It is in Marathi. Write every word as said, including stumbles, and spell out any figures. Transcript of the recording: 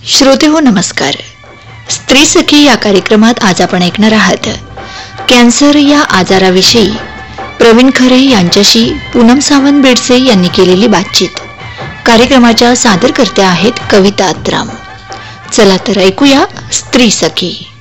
श्रोते हो नमस्कार. स्त्री सखी या कार्यक्रमात आज आपण ऐकणार आहात कॅन्सर या आजाराविषयी प्रवीण खरे यांच्याशी पूनम सावंत बेडसे यांनी केलेली बातचीत. कार्यक्रमाच्या सादरकर्त्या आहेत कविता अत्राम. चला तर ऐकूया स्त्री सखी.